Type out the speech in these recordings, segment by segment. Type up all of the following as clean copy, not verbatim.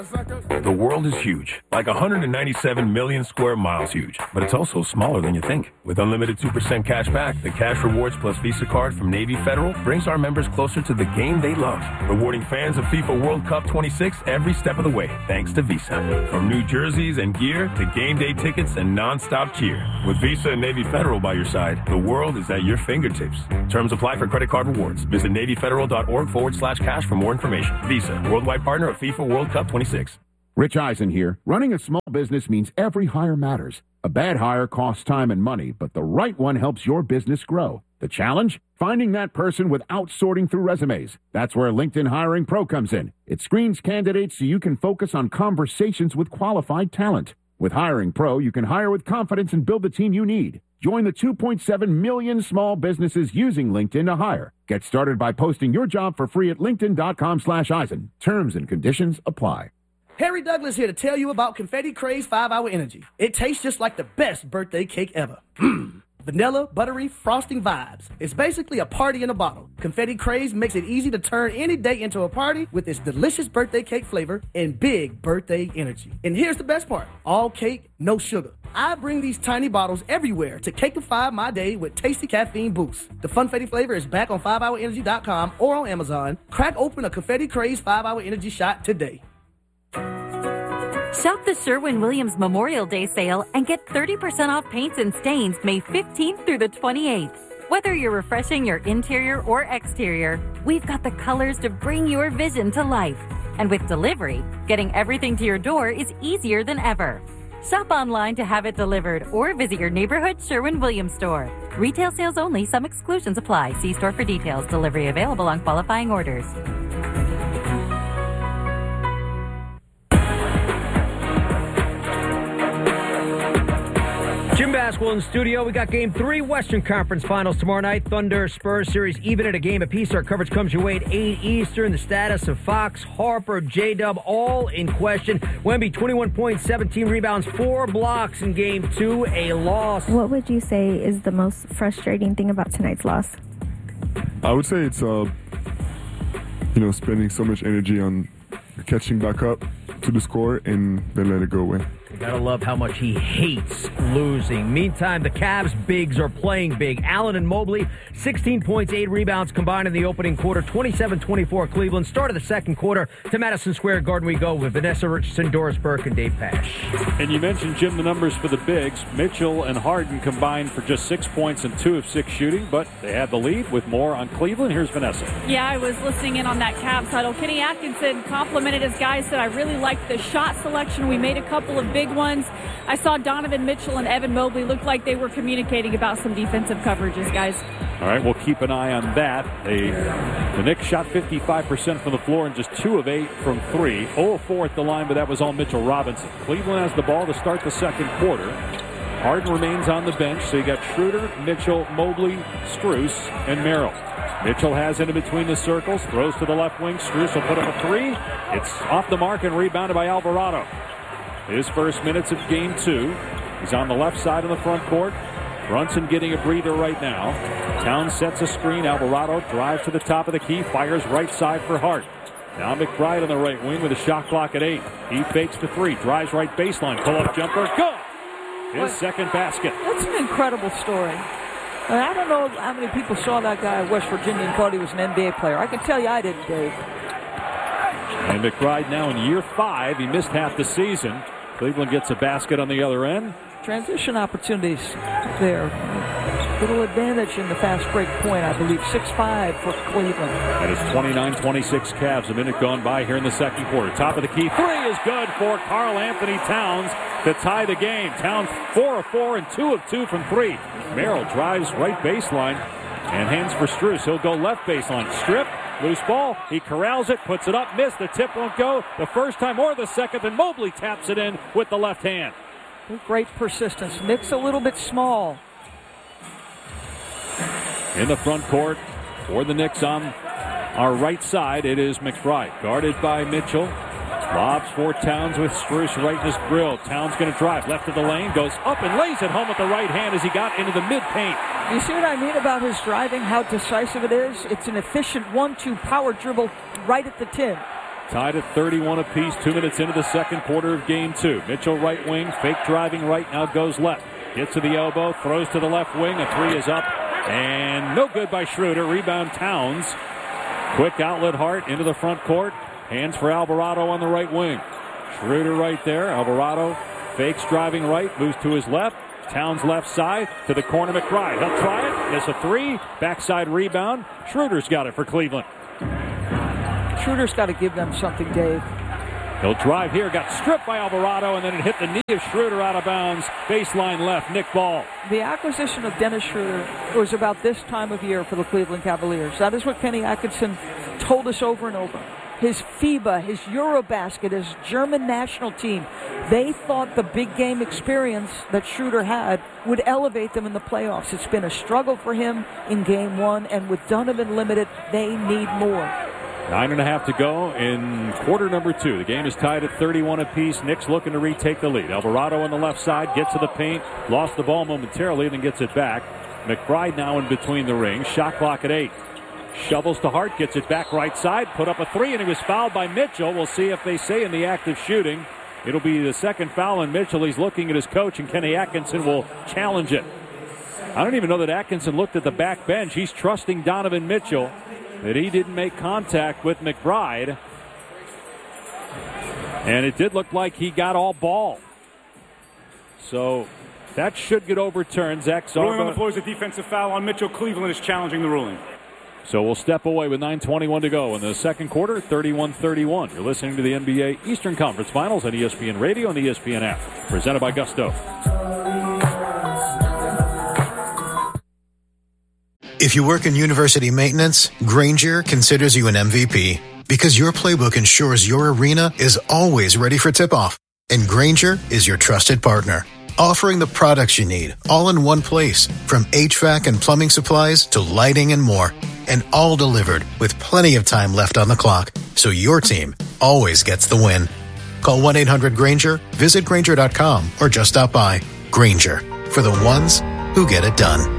The world is huge, like 197 million square miles huge, but it's also smaller than you think. With unlimited 2% cash back, the Cash Rewards Plus Visa card from Navy Federal brings our members closer to the game they love, rewarding fans of FIFA World Cup 26 every step of the way, thanks to Visa. From new jerseys and gear to game day tickets and non-stop cheer. With Visa and Navy Federal by your side, the world is at your fingertips. Terms apply for credit card rewards. Visit NavyFederal.org/cash for more information. Visa, worldwide partner of FIFA World Cup 26. Rich Eisen here. Running a small business means every hire matters. A bad hire costs time and money, but the right one helps your business grow. The challenge? Finding that person without sorting through resumes. That's where LinkedIn Hiring Pro comes in. It screens candidates so you can focus on conversations with qualified talent. With Hiring Pro, you can hire with confidence and build the team you need. Join the 2.7 million small businesses using LinkedIn to hire. Get started by posting your job for free at linkedin.com/Eisen. Terms and conditions apply. Harry Douglas here to tell you about Confetti Craze 5-Hour Energy. It tastes just like the best birthday cake ever. Vanilla, buttery, frosting vibes. It's basically a party in a bottle. Confetti Craze makes it easy to turn any day into a party with its delicious birthday cake flavor and big birthday energy. And here's the best part. All cake, no sugar. I bring these tiny bottles everywhere to cakeify my day with tasty caffeine boosts. The Funfetti flavor is back on 5hourenergy.com or on Amazon. Crack open a Confetti Craze 5-Hour Energy shot today. Shop the Sherwin-Williams Memorial Day sale and get 30% off paints and stains May 15th through the 28th. Whether you're refreshing your interior or exterior, we've got the colors to bring your vision to life. And with delivery, getting everything to your door is easier than ever. Shop online to have it delivered or visit your neighborhood Sherwin-Williams store. Retail sales only. Some exclusions apply. See store for details. Delivery available on qualifying orders. Jim Baswell in the studio. We got Game 3 Western Conference Finals tomorrow night. Thunder Spurs series even at a game apiece. Our coverage comes your way at 8 Eastern. The status of Fox, Harper, J-Dub all in question. Wemby, 21 points, 17 rebounds, 4 blocks in Game 2. A loss. What would you say is the most frustrating thing about tonight's loss? I would say it's, spending so much energy on catching back up to the score and then let it go away. Gotta love how much he hates losing. Meantime, the Cavs bigs are playing big. Allen and Mobley, 16 points, 8 rebounds combined in the opening quarter. 27-24 Cleveland. Start of the second quarter. To Madison Square Garden we go with Vanessa Richardson, Doris Burke, and Dave Pasch. And you mentioned, Jim, the numbers for the bigs. Mitchell and Harden combined for just 6 points and 2 of 6 shooting, but they had the lead with more on Cleveland. Here's Vanessa. Yeah, I was listening in on that Cavs huddle. Kenny Atkinson complimented his guys, said, I really liked the shot selection. We made a couple of big ones. I saw Donovan Mitchell and Evan Mobley looked like they were communicating about some defensive coverages, guys. All right, we'll keep an eye on that. The Knicks shot 55% from the floor and just 2 of 8 from 3. 0 of 4 at the line, but that was all Mitchell Robinson. Cleveland has the ball to start the second quarter. Harden remains on the bench, so you got Schroeder, Mitchell, Mobley, Strus, and Merrill. Mitchell has it in between the circles, throws to the left wing. Strus will put up a 3. It's off the mark and rebounded by Alvarado. His first minutes of Game 2. He's on the left side of the front court. Brunson getting a breather right now. Towns sets a screen. Alvarado drives to the top of the key. Fires right side for Hart. Now McBride on the right wing with a shot clock at 8. He fakes the 3. Drives right baseline. Pull-up jumper. Good! His second basket. That's an incredible story. I don't know how many people saw that guy at West Virginia and thought he was an NBA player. I can tell you I didn't, Dave. And McBride now in year 5. He missed half the season. Cleveland gets a basket on the other end. Transition opportunities there. Little advantage in the fast break point, I believe. 6-5 for Cleveland. That is 29-26 Cavs. A minute gone by here in the second quarter. Top of the key. 3 is good for Karl Anthony Towns to tie the game. Towns 4 of 4 and 2 of 2 from 3. Merrill drives right baseline and hands for Strus. He'll go left baseline. Strip. Loose ball. He corrals it, puts it up, missed. The tip won't go the first time or the second. Then Mobley taps it in with the left hand. Great persistence. Knicks a little bit small. In the front court for the Knicks on our right side, it is McBride. Guarded by Mitchell. Lobs for Towns with Strus right in his grill. Towns going to drive left of the lane, goes up and lays it home with the right hand as he got into the mid-paint. You see what I mean about his driving, how decisive it is? It's an efficient 1-2 power dribble right at the 10. Tied at 31 apiece, 2 minutes into the second quarter of game 2. Mitchell right wing, fake driving right, now goes left. Gets to the elbow, throws to the left wing. A 3 is up, and no good by Schroeder. Rebound Towns. Quick outlet Hart into the front court. Hands for Alvarado on the right wing. Schroeder right there. Alvarado fakes driving right, moves to his left. Towns left side to the corner. McBride. He'll try it. Miss a 3. Backside rebound. Schroeder's got it for Cleveland. Schroeder's got to give them something, Dave. He'll drive here. Got stripped by Alvarado, and then it hit the knee of Schroeder out of bounds. Baseline left. Nick Ball. The acquisition of Dennis Schroeder was about this time of year for the Cleveland Cavaliers. That is what Kenny Atkinson told us over and over. His FIBA, his Eurobasket, his German national team, they thought the big game experience that Schroeder had would elevate them in the playoffs. It's been a struggle for him in game 1, and with Donovan limited, they need more. 9.5 to go in quarter number 2. The game is tied at 31 apiece. Knicks looking to retake the lead. Alvarado on the left side gets to the paint, lost the ball momentarily, then gets it back. McBride now in between the rings. Shot clock at 8. Shovels to Hart, gets it back right side, put up a 3, and he was fouled by Mitchell. We'll see if they say in the act of shooting. It'll be the second foul on Mitchell. He's looking at his coach, and Kenny Atkinson will challenge it. I don't even know that Atkinson looked at the back bench. He's trusting Donovan Mitchell that he didn't make contact with McBride. And it did look like he got all ball. So that should get overturned. Zach Zarba. Ruling on the floor is a defensive foul on Mitchell. Cleveland is challenging the ruling. So we'll step away with 9:21 to go in the second quarter, 31-31. You're listening to the NBA Eastern Conference Finals on ESPN Radio and the ESPN app. Presented by Gusto. If you work in university maintenance, Grainger considers you an MVP because your playbook ensures your arena is always ready for tip-off. And Grainger is your trusted partner, offering the products you need all in one place, from HVAC and plumbing supplies to lighting and more, and all delivered with plenty of time left on the clock, so your team always gets the win. Call 1-800-GRAINGER, visit Grainger.com, or just stop by. Grainger, for the ones who get it done.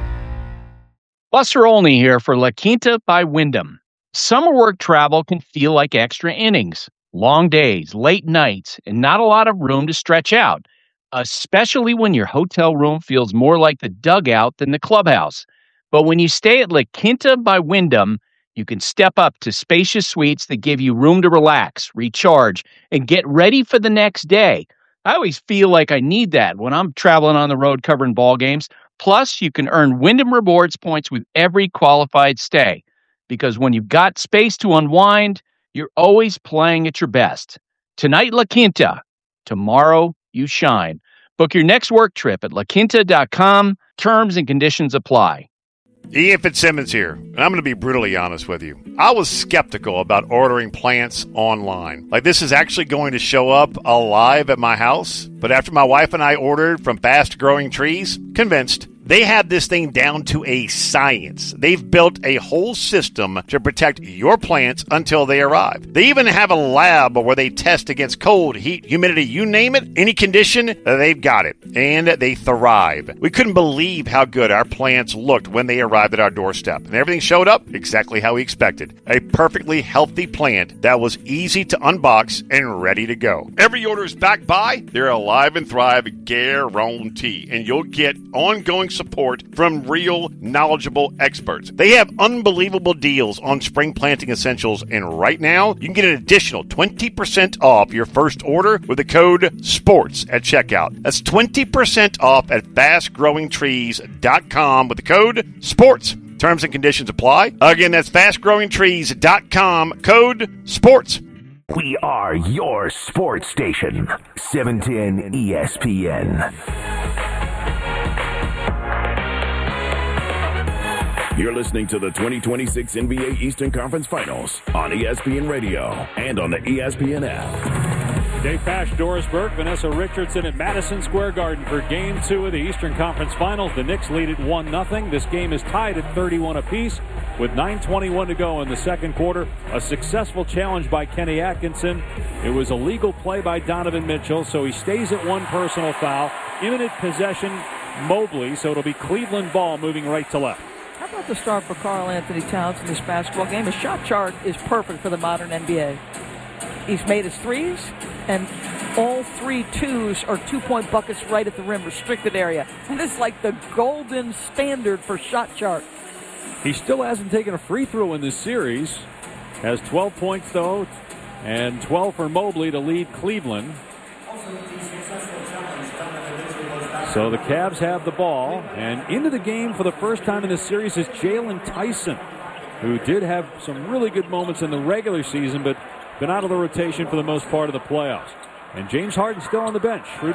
Buster Olney here for La Quinta by Wyndham. Summer work travel can feel like extra innings, long days, late nights, and not a lot of room to stretch out, especially when your hotel room feels more like the dugout than the clubhouse. But when you stay at La Quinta by Wyndham, you can step up to spacious suites that give you room to relax, recharge, and get ready for the next day. I always feel like I need that when I'm traveling on the road covering ball games. Plus, you can earn Wyndham Rewards points with every qualified stay. Because when you've got space to unwind, you're always playing at your best. Tonight, La Quinta. Tomorrow, you shine. Book your next work trip at laquinta.com. Terms and conditions apply. Ian Fitzsimmons here, and I'm going to be brutally honest with you. I was skeptical about ordering plants online. Like, this is actually going to show up alive at my house. But after my wife and I ordered from Fast Growing Trees, convinced. They have this thing down to a science. They've built a whole system to protect your plants until they arrive. They even have a lab where they test against cold, heat, humidity, you name it, any condition, they've got it. And they thrive. We couldn't believe how good our plants looked when they arrived at our doorstep. And everything showed up exactly how we expected. A perfectly healthy plant that was easy to unbox and ready to go. Every order is backed by their Alive and Thrive guarantee. And you'll get ongoing support from real, knowledgeable experts. They have unbelievable deals on spring planting essentials, and right now, you can get an additional 20% off your first order with the code SPORTS at checkout. That's 20% off at fastgrowingtrees.com with the code SPORTS. Terms and conditions apply. Again, that's fastgrowingtrees.com, code SPORTS. We are your sports station, 710 ESPN. You're listening to the 2026 NBA Eastern Conference Finals on ESPN Radio and on the ESPN app. Dave Pasch, Doris Burke, Vanessa Richardson at Madison Square Garden for Game 2 of the Eastern Conference Finals. The Knicks lead it 1-0. This game is tied at 31 apiece with 9:21 to go in the second quarter. A successful challenge by Kenny Atkinson. It was a legal play by Donovan Mitchell, so he stays at one personal foul. Imminent possession, Mobley, so it'll be Cleveland ball moving right to left. How about the start for Karl Anthony Towns in this basketball game? His shot chart is perfect for the modern NBA. He's made his threes, and all 3 twos are 2-point buckets right at the rim, restricted area. And it's like the golden standard for shot chart. He still hasn't taken a free throw in this series. Has 12 points, though, and 12 for Mobley to lead Cleveland. So the Cavs have the ball, and into the game for the first time in this series is Jalen Tyson, who did have some really good moments in the regular season, but been out of the rotation for the most part of the playoffs. And James Harden still on the bench.